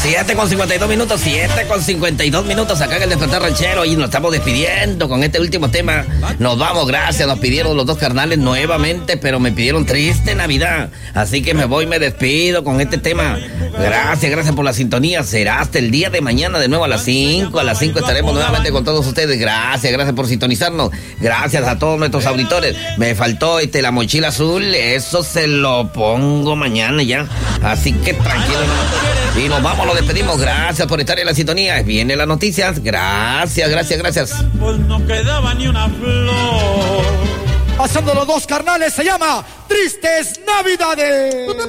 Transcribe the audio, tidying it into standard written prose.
7:52 minutos, 7:52 minutos acá en el Despertar Ranchero y nos estamos despidiendo con este último tema. Nos vamos, gracias, nos pidieron los dos carnales nuevamente, pero me pidieron Triste Navidad. Así que me voy, me despido con este tema. Gracias por la sintonía. Será hasta el día de mañana de nuevo a las 5. A las 5 estaremos nuevamente con todos ustedes. Gracias por sintonizarnos. Gracias a todos nuestros auditores. Me faltó la mochila azul, eso se lo pongo mañana ya. Así que tranquilo. Y nos vamos, nos despedimos. Gracias por estar en la sintonía. Vienen las noticias. Gracias. Pues no quedaba ni una flor. Pasando los dos carnales, se llama Tristes Navidades.